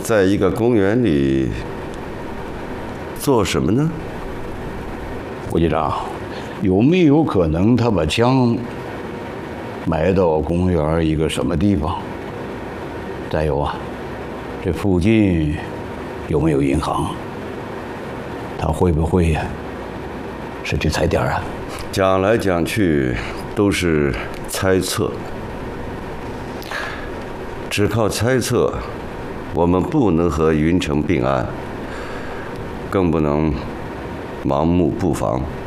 在一个公园里做什么呢？ 胡局长，有没有可能他把枪埋到公园一个什么地方？再有啊，这附近有没有银行？他会不会是去踩点啊？ 讲来讲去都是猜测，只靠猜测，我们不能和云城并案，更不能盲目布防。